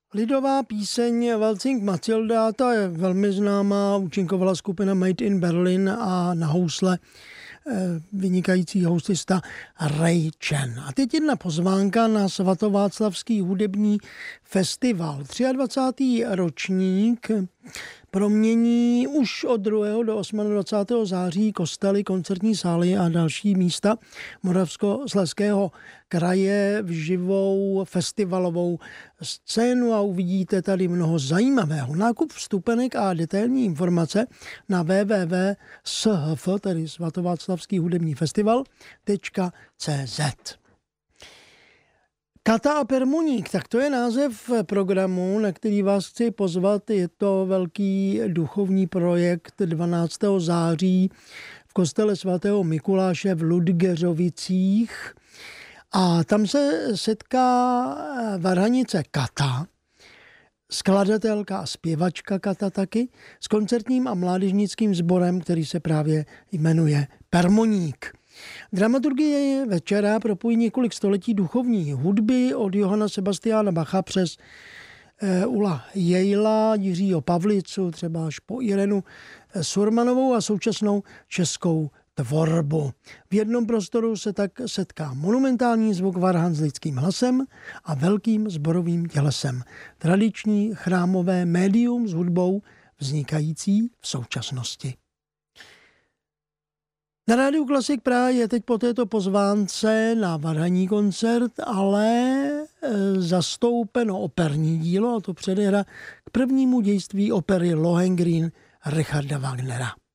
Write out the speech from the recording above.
Lidová píseň Waltzing Matilda, ta je velmi známá, účinkovala skupina Made in Berlin a na housle vynikající houstista Ray Chen. A teď jedna pozvánka na svatováclavský hudební festival. 23. ročník promění už od 2. do 28. září kostely, koncertní sály a další místa Moravskoslezského kraje v živou festivalovou scénu a uvidíte tady mnoho zajímavého. Nákup vstupenek a detailní informace na www.shf, tedy Svatováclavský hudební festival.cz. Kata a Permuník, tak to je název programu, na který vás chci pozvat. Je to velký duchovní projekt 12. září v kostele svatého Mikuláše v Ludgeřovicích. A tam se setká varhanice Kata, skladatelka a zpěvačka Kata taky, s koncertním a mládežnickým sborem, který se právě jmenuje Permoník. Dramaturgie večera propojí několik století duchovní hudby od Johana Sebastiana Bacha přes Ula Jejla, Jiřího Pavlicu, třeba až po Irenu Surmanovou a současnou českou tvorbu. V jednom prostoru se tak setká monumentální zvuk varhan s lidským hlasem a velkým sborovým tělesem. Tradiční chrámové médium s hudbou vznikající v současnosti. Na Rádiu Klasik Praha je teď po této pozvánce na varhanní koncert, ale zastoupeno operní dílo, a to předehra k prvnímu dějství opery Lohengrin Richarda Wagnera.